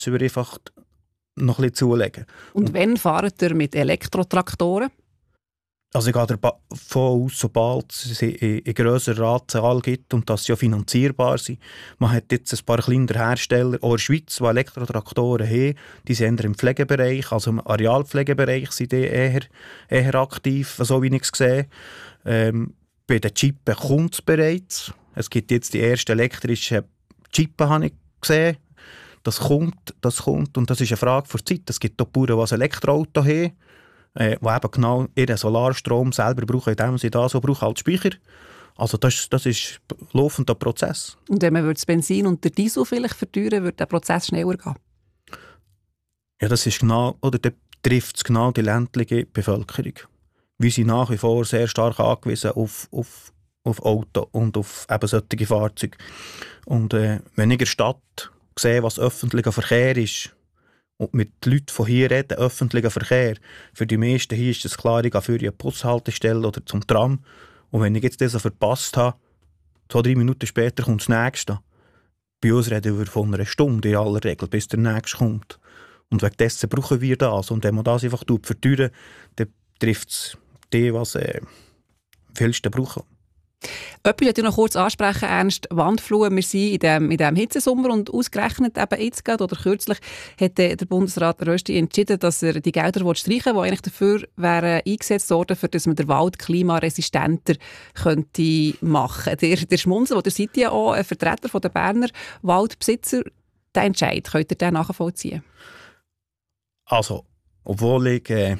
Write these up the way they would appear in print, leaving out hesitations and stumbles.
müssen wir einfach noch ein bisschen zulegen. Und wann fahrt ihr mit Elektrotraktoren? Also ich gehe davon aus, sobald es eine grössere Anzahl gibt und dass sie ja finanzierbar sind. Man hat jetzt ein paar kleinere Hersteller, auch in der Schweiz, die Elektrotraktoren haben. Die sind eher im Pflegebereich, also im Arealpflegebereich sind die eher aktiv, so wie ich es sehe. Bei den Chippen kommt es bereits. Es gibt jetzt die ersten elektrischen Chippen, habe ich gesehen. Das kommt und das ist eine Frage der Zeit. Es gibt auch Bauern, die ein Elektroauto haben, die eben genau ihren Solarstrom selber brauchen, indem sie das so brauchen als Speicher. Also das ist ein laufender Prozess. Und wenn man das Benzin und den Diesel vielleicht verteuern, würde der Prozess schneller gehen? Ja, das ist genau, oder da trifft es genau die ländliche Bevölkerung. Wir sind nach wie vor sehr stark angewiesen auf Auto und auf eben solche Fahrzeuge. Und wenn ich in der Stadt sehe, was öffentlicher Verkehr ist, und mit den Leuten von hier reden, öffentlicher Verkehr, für die meisten hier ist es klar, ich gehe für eine Bushaltestelle oder zum Tram. Und wenn ich jetzt das verpasst habe, 2-3 Minuten später kommt das Nächste. Bei uns reden wir von einer Stunde in aller Regel, bis der Nächste kommt. Und wegen dessen brauchen wir das. Und wenn man das einfach verteuern, dann trifft es die, was am vielsten brauchen. Etwas möchte ich noch kurz ansprechen, Ernst. Wandfluhen, wir sind in diesem Hitzesommer und ausgerechnet eben jetzt gerade oder kürzlich hat der Bundesrat Rösti entschieden, dass er die Gelder streichen will, die eigentlich dafür wären eingesetzt worden, für dass man den Wald klimaresistenter könnte machen. Der Schmunzel, der seid ja auch ein Vertreter der Berner Waldbesitzer, der Entscheid, könnt ihr den nachvollziehen? Also, obwohl ich den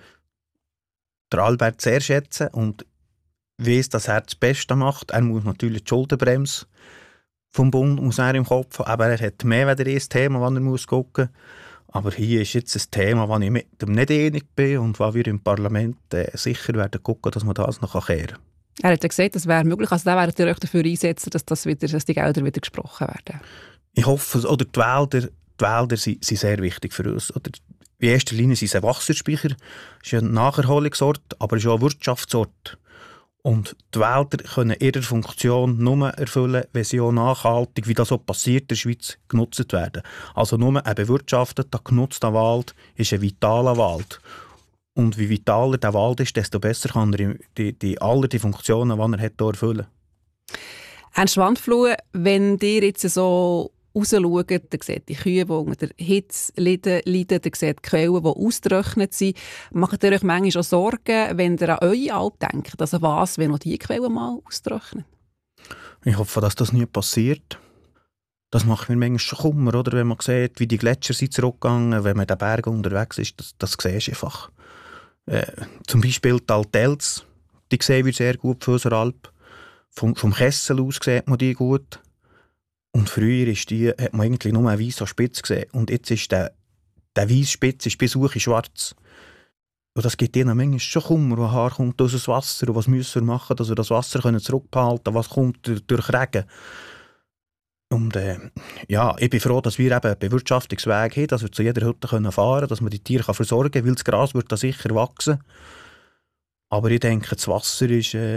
Albert sehr schätze und weiss, dass er das Beste macht. Er muss natürlich die Schuldenbremse vom Bund muss er im Kopf haben. Aber er hat mehr als ein Thema, das er muss gucken muss. Aber hier ist jetzt ein Thema, wo ich mit ihm nicht einig bin und wo wir im Parlament sicher werden gucken, dass man das noch kehren kann. Er hat ja gesagt, das wäre möglich. Also da wäret ihr euch dafür einsetzen, dass die Gelder wieder gesprochen werden. Ich hoffe, oder die Wälder sind sehr wichtig für uns. Oder in erster Linie sind sie ein Wasserspeicher. Es ist ein Naherholungsort, aber es ist auch ein Wirtschaftsort. Und die Wälder können ihre Funktion nur erfüllen, wenn sie auch nachhaltig, wie das auch passiert in der Schweiz, genutzt werden. Also nur ein bewirtschafteter, genutzter Wald ist ein vitaler Wald. Und wie vitaler der Wald ist, desto besser kann er alle die Funktionen, die er hat, erfüllen. Ernst Wandfluhen, wenn ihr jetzt so rausschaut, dann seht die Kühe, die unter der Hitze leiden, dann seht die Quellen, die ausgetrocknet sind. Macht ihr euch manchmal auch Sorgen, wenn ihr an eure Alp denkt? Also was, wenn auch diese Quellen mal austrocknen? Ich hoffe, dass das nie passiert. Das macht mir manchmal schon Kummer, oder? Wenn man sieht, wie die Gletscher sind zurückgegangen, wenn man den Berg unterwegs ist, das siehst du einfach. Zum Beispiel die Altelz, die sehen wir sehr gut für unsere Alp. Vom Kessel aus sieht man die gut. Und früher hat man eigentlich nur eine weiße Spitze gesehen. Und jetzt ist der weiße Spitze bis hoch in schwarz. Und das gibt ihnen manchmal schon Kummer, wo Haar kommt aus dem Wasser. Und was müssen wir machen, dass wir das Wasser zurückbehalten können? Was kommt durch Regen? Und ich bin froh, dass wir eben einen Bewirtschaftungsweg haben, dass wir zu jeder Hütte fahren können, dass man die Tiere versorgen kann, weil das Gras wird da sicher wachsen. Aber ich denke, das Wasser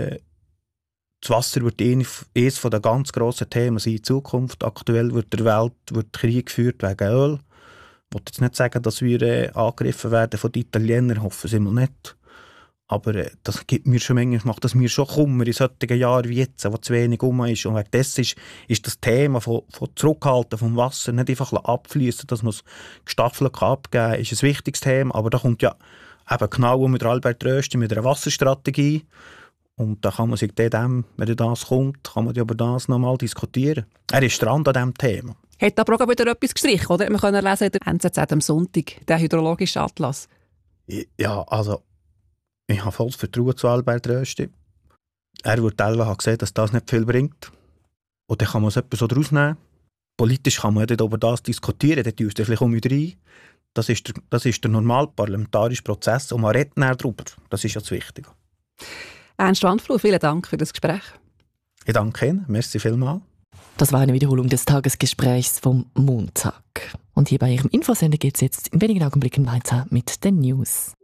wird eines der ganz grossen Themen sein in Zukunft. Aktuell wird Krieg geführt wegen Öl. Ich will jetzt nicht sagen, dass wir angegriffen werden von den Italienern, hoffen sie mal nicht. Aber das macht das mir schon Kummer in solchen Jahren wie jetzt, wo zu wenig rum ist. Und wegen dessen ist das Thema von Zurückhalten vom Wasser nicht einfach abfließen, dass man es gestaffelt abgeben kann, ist ein wichtiges Thema. Aber da kommt ja eben genau mit Albert Rösti mit einer Wasserstrategie. Und da kann man sich dem, wenn das kommt, kann man über das nochmal diskutieren. Er ist dran an diesem Thema. Hat aber auch wieder etwas gestrichen, oder? Wir können lesen in der NZZ am Sonntag, den hydrologischen Atlas. Ja, also ich habe volles Vertrauen zu Albert Rösti. Er wird selber gesehen, dass das nicht viel bringt. Und dann kann man es etwas so daraus nehmen. Politisch kann man nicht über das diskutieren, dann tust du vielleicht um wieder rein. Das ist der normale parlamentarische Prozess und man redet näher darüber. Das ist ja das Wichtige. Ernst Wandfluhen, vielen Dank für das Gespräch. Ich danke Ihnen. Merci vielmals. Das war eine Wiederholung des Tagesgesprächs vom Montag. Und hier bei Ihrem Infosender geht es jetzt in wenigen Augenblicken weiter mit den News.